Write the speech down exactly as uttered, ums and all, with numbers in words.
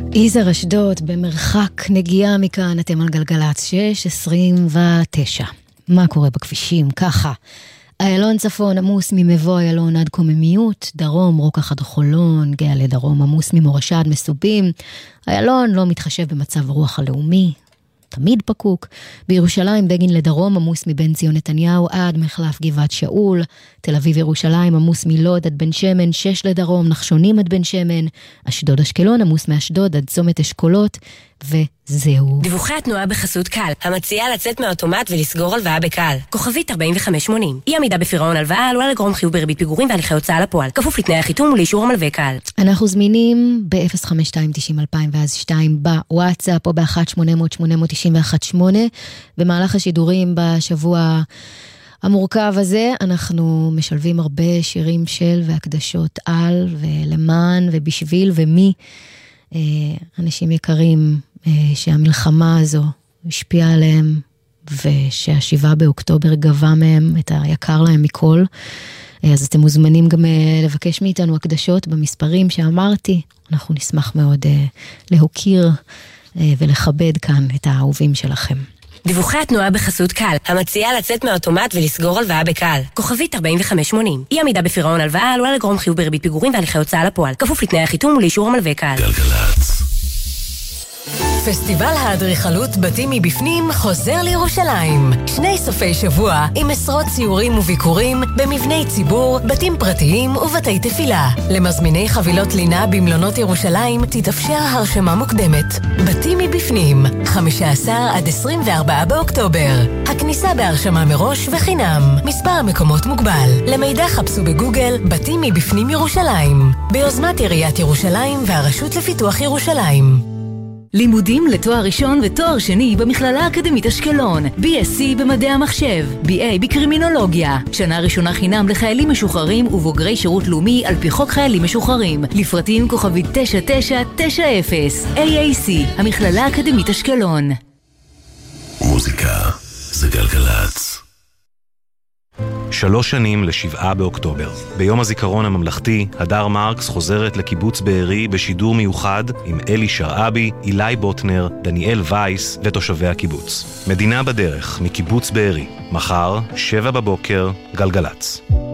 יזהר אשדוד, במרחק נגיעה מכאן, אתם על גלגלץ שש עשרים ותשע. מה קורה בכבישים? ככה. איילון צפון עמוס ממבוא איילון עד קוממיות, דרום רוקח עד חולון, גאה לדרום עמוס ממורשה עד מסובים. איילון לא מתחשב במצב רוח הלאומי, תמיד פקוק. בירושלים בגין לדרום עמוס מבן ציון נתניהו עד מחלף גבעת שאול. תל אביב ירושלים עמוס מלוד עד בן שמן, שש לדרום, נחשונים עד בן שמן. אשדוד אשקלון עמוס מאשדוד עד צומת אשכולות, וזהו. דיווחי התנועה בחסות קל, המציעה לצאת מהאוטומט ולסגור הלוואה בקל. כוכבית ארבעים וחמש שמונים. אי עמידה בפירעון הלוואה עלולה לגרום חיוב בריבית פיגורים והליכי הוצאה לפועל. כפוף לתנאי החיתום ולאישור המלווה קל. אנחנו זמינים ב-אפס חמש שתיים תשעים אלפיים ואז שתיים בוואטסאפ או ב-אחת שמונה אפס אפס שמונה תשע אחת שמונה. במהלך השידורים בשבוע המורכב הזה אנחנו משלבים הרבה שירים של והקדשות על ולמען ובשביל ומי אנשים יקרים שהמלחמה הזו השפיעה עליהם ושהשבעה באוקטובר גבה מהם את היקר להם מכל. אז אתם מוזמנים גם לבקש מאיתנו הקדשות במספרים שאמרתי. אנחנו נשמח מאוד להוקיר ולכבד כאן את האהובים שלכם. דיווחי התנועה בחסות קל, המציעה לצאת מהאוטומט ולסגור הלוואה בקל. כוכבית ארבעים וחמש שמונים. אי עמידה בפירעון הלוואה עלולה לגרום חיוב בריבית פיגורים והליכי הוצאה לפועל. כפוף לתנאי החיתום ולאישור המלווה קל. גלגלץ. פסטיבל האדריכלות בתים מבפנים חוזר לירושלים. שני סופי שבוע עם עשרות ציורים וביקורים במבני ציבור, בתים פרטיים ובתי תפילה. למזמיני חבילות לינה במלונות ירושלים תתאפשר הרשמה מוקדמת. בתים מבפנים, חמישה עשר עד עשרים וארבעה באוקטובר. הכניסה בהרשמה מראש וחינם. מספר המקומות מוגבל. למידע חפשו בגוגל בתים מבפנים ירושלים. ביוזמת עיריית ירושלים והרשות לפיתוח ירושלים. לימודים לתואר ראשון ותואר שני במכללה האקדמית אשקלון, בי אס סי במדעי המחשב, בי איי בקרימינולוגיה, שנה ראשונה חינם לחיילים משוחררים ובוגרי שירות לאומי על פי חוק חיילים משוחררים, לפרטים כוכבית תשע תשע תשע אפס, איי איי סי, המכללה האקדמית אשקלון. מוזיקה זה גלגלץ. שלוש שנים לשבעה באוקטובר. ביום הזיכרון הממלכתי, הדר מרקס חוזרת לקיבוץ בארי בשידור מיוחד עם אלי שרעבי, אילי בוטנר, דניאל וייס ותושבי הקיבוץ. מדינה בדרך מקיבוץ בארי. מחר, שבע בבוקר, גלגלץ.